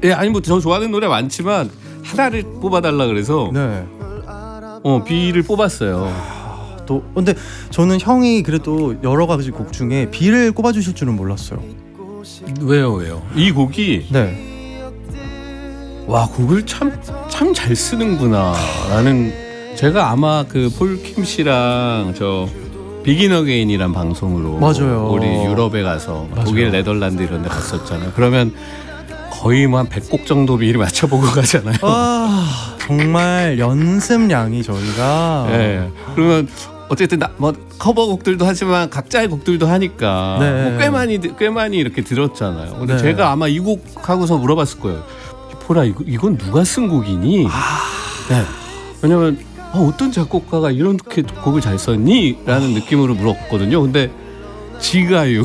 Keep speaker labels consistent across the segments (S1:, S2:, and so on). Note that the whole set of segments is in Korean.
S1: 예, 아니 뭐 저 좋아하는 노래 많지만 하나를 뽑아달라 그래서
S2: 네.
S1: 비를 뽑았어요.
S2: 또 근데 저는 형이 그래도 여러 가지 곡 중에 비를 꼽아주실 줄은 몰랐어요.
S1: 왜요? 이 곡이
S2: 네.
S1: 와 곡을 참 잘 쓰는구나라는 제가 아마 그 폴킴 씨랑 저 비긴 어게인이란 방송으로
S2: 맞아요.
S1: 우리 유럽에 가서
S2: 맞아요.
S1: 독일, 네덜란드 이런 데 갔었잖아요. 그러면 거의 뭐 한 100곡 정도 비를 맞춰보고 가잖아요.
S2: 아 정말 연습량이 저희가
S1: 네. 그러면 어쨌든 뭐 커버곡들도 하지만 각자의 곡들도 하니까
S2: 네.
S1: 뭐 꽤 많이 이렇게 들었잖아요. 근데
S2: 네.
S1: 제가 아마 이 곡 하고서 물어봤을 거예요. 포라 이건 누가 쓴 곡이니? 네. 왜냐면 어떤 작곡가가 이렇게 곡을 잘 썼니? 라는 느낌으로 물었거든요. 근데 지가요.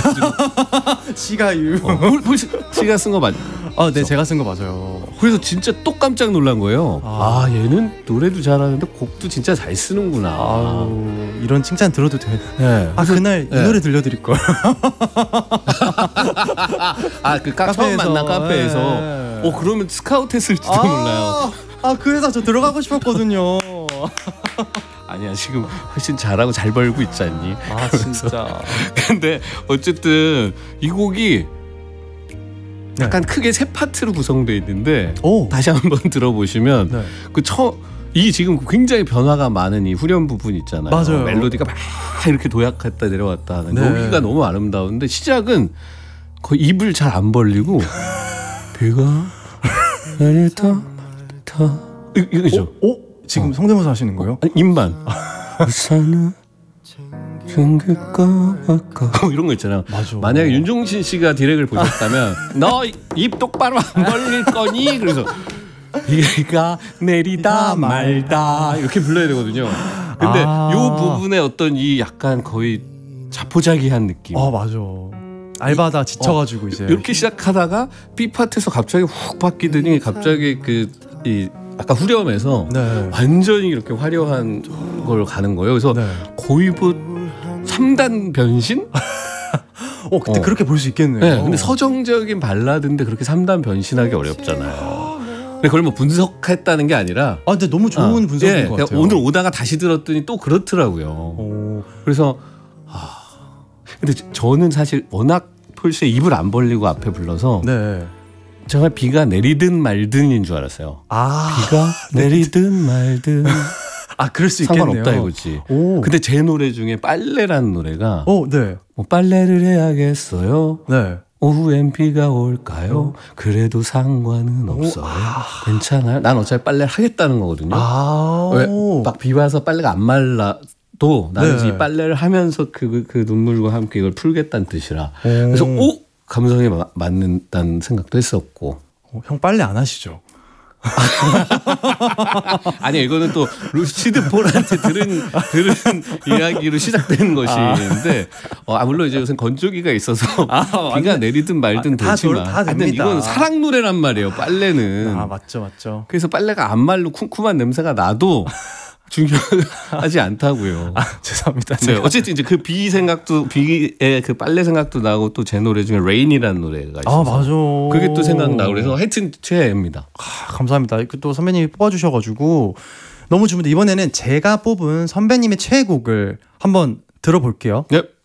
S2: 시가유.
S1: 지가 쓴 거 맞죠?
S2: 네 제가 쓴 거 맞아요.
S1: 그래서 진짜 또 깜짝 놀란 거예요. 얘는 노래도 잘하는데 곡도 진짜 잘 쓰는구나.
S2: 아우 이런 칭찬 들어도 돼.
S1: 네.
S2: 그날
S1: 네.
S2: 이 노래 들려드릴 걸.
S1: 그 처음 만난 카페에서.
S2: 네.
S1: 그러면 스카우트했을지도 몰라요.
S2: 그 회사 저 들어가고 싶었거든요.
S1: 아니야 지금 훨씬 잘하고 잘 벌고 있지 않니?
S2: 진짜.
S1: 근데 어쨌든 이 곡이 약간 크게 세 파트로 구성되어 있는데 다시 한번 들어보시면
S2: 네.
S1: 이 지금 굉장히 변화가 많은 이 후렴 부분 있잖아요.
S2: 맞아요.
S1: 멜로디가 막 이렇게 도약했다 내려왔다 하는
S2: 네.
S1: 여기가 너무 아름다운데 시작은 거의 입을 잘 안 벌리고 비가 내리다 이거죠.
S2: 지금 성대모사 하시는 거예요?
S1: 아니, 입만 우산은 챙길까 말까 이런 거 있잖아요.
S2: 맞아.
S1: 만약에 윤종신 씨가 디렉을 보셨다면 너 입 똑바로 안 벌릴 거니? 그래서 비가 내리다 말다 이렇게 불러야 되거든요. 근데 요 부분에 어떤 이 약간 거의 자포자기한 느낌.
S2: 맞아. 알바다 지쳐가지고 이제
S1: 이렇게 시작하다가 B 파트에서 갑자기 훅 바뀌더니 갑자기 이 아까 후렴에서
S2: 네.
S1: 완전히 이렇게 화려한 걸 가는 거예요. 그래서
S2: 네.
S1: 거의 뭐 3단 변신?
S2: 근데 그렇게 볼 수 있겠네요.
S1: 네, 근데 서정적인 발라드인데 그렇게 3단 변신하기 어렵잖아요. 근데 그걸 뭐 분석했다는 게 아니라
S2: 근데 너무 좋은 분석인 것 같아요.
S1: 오늘 오다가 다시 들었더니 또 그렇더라고요. 그래서 근데 저는 사실 워낙 폴스의 입을 안 벌리고 앞에 불러서
S2: 네.
S1: 정말 비가 내리든 말든인 줄 알았어요. 비가 내리든 말든
S2: 그럴 수 있겠네요.
S1: 상관없다 이거지. 근데 제 노래 중에 빨래라는 노래가
S2: 네.
S1: 뭐 빨래를 해야겠어요.
S2: 네.
S1: 오후엔 비가 올까요? 그래도 상관은 없어요. 괜찮아요. 난 어차피 빨래를 하겠다는 거거든요. 왜? 막 비 와서 빨래가 안 말라도 나는
S2: 네.
S1: 이 빨래를 하면서 그 눈물과 함께 이걸 풀겠다는 뜻이라. 그래서 감성에 맞는다는 생각도 했었고.
S2: 형 빨래 안 하시죠?
S1: 아니 이거는 또 루시드 폴한테 들은 이야기로 시작된 것인데 물론 이제 요새 건조기가 있어서 비가 내리든 말든 되지만
S2: 다 됩니다.
S1: 이건 사랑 노래란 말이에요. 빨래는
S2: 맞죠.
S1: 그래서 빨래가 안 말로 쿰쿰한 냄새가 나도 중요하지 않다고요.
S2: 죄송합니다.
S1: 네, 어쨌든 이제 그 비 생각도 비의 그 빨래 생각도 나고 또 제 노래 중에 레인이라는 노래가 있어서
S2: 맞아.
S1: 그게 또 생각나고 그래서 하여튼 최애입니다.
S2: 감사합니다. 또 선배님이 뽑아주셔가지고 너무 좋은데 이번에는 제가 뽑은 선배님의 최애곡을 한번 들어볼게요.
S1: 네.